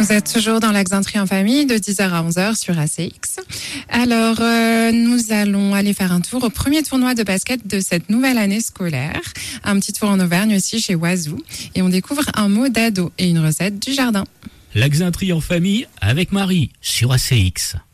Vous êtes toujours dans l'Axantrie en famille de 10h à 11h sur ACX. Alors, nous allons aller faire un tour au premier tournoi de basket de cette nouvelle année scolaire. Un petit tour en Auvergne aussi chez Oisou. Et on découvre un mot d'ado et une recette du jardin. L'Axantrie en famille avec Marie sur ACX.